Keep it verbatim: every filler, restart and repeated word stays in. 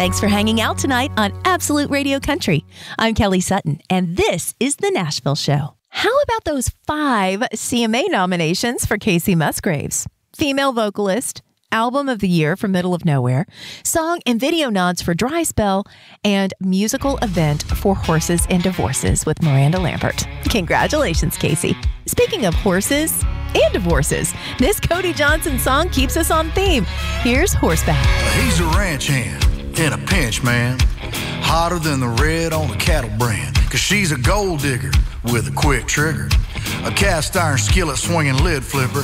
Thanks for hanging out tonight on Absolute Radio Country. I'm Kelly Sutton, and this is The Nashville Show. How about those five C M A nominations for Kacey Musgraves? Female vocalist, Album of the Year for Middle of Nowhere, song and video nods for Dry Spell, and musical event for Horses and Divorces with Miranda Lambert. Congratulations, Kacey. Speaking of horses and divorces, this Cody Johnson song keeps us on theme. Here's Horseback. He's a ranch hand in a pinch, man. Hotter than the red on a cattle brand. Cause she's a gold digger with a quick trigger. A cast iron skillet swinging lid flipper.